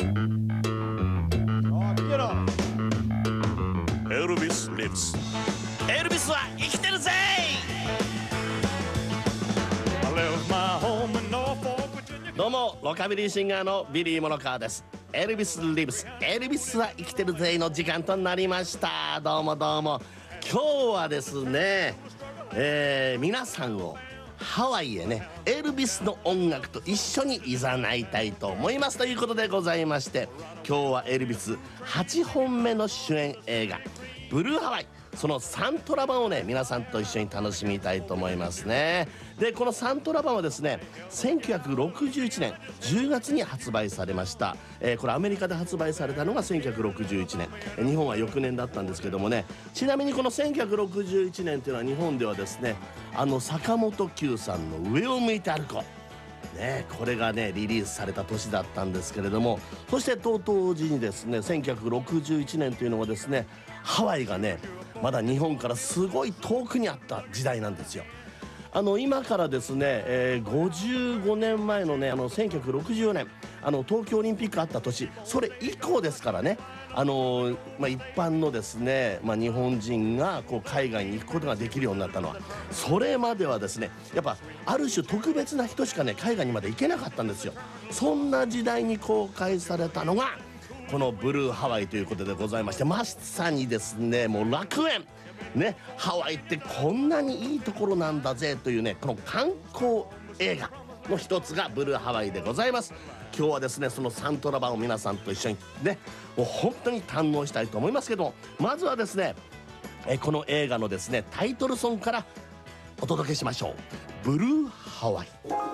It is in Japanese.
エルビス・リブス。エルビスは生きてるぜ。どうもロカビリーシンガーのビリー・モノカーです。エルビス・リブス、エルビスは生きてるぜの時間となりました。どうもどうも。今日はですね、皆さんをハワイへね、エルビスの音楽と一緒に誘いたいと思いますということでございまして、今日はエルビス8本目の主演映画ブルーハワイ、そのサントラ版をね、皆さんと一緒に楽しみたいと思いますね。でこのサントラ版はですね、1961年10月に発売されました。これアメリカで発売されたのが1961年、日本は翌年だったんですけどもね。ちなみにこの1961年というのは日本ではですね、坂本九さんの上を向いて歩こうね、これがねリリースされた年だったんですけれども、そして同時にですね、1961年というのはですね、ハワイがねまだ日本からすごい遠くにあった時代なんですよ。今からですね、55年前のね、1964年東京オリンピックあった年、それ以降ですからね。一般のですね、日本人がこう海外に行くことができるようになったのは、それまではですね、やっぱある種特別な人しかね海外にまで行けなかったんですよ。そんな時代に公開されたのがこのブルーハワイということでございまして、まさにですね、もう楽園ね、ハワイってこんなにいいところなんだぜというね、この観光映画の一つがブルーハワイでございます。今日はですね、そのサントラ版を皆さんと一緒にね、もう本当に堪能したいと思いますけども、まずはですね、この映画のですねタイトルソングからお届けしましょう。ブルーハワイ。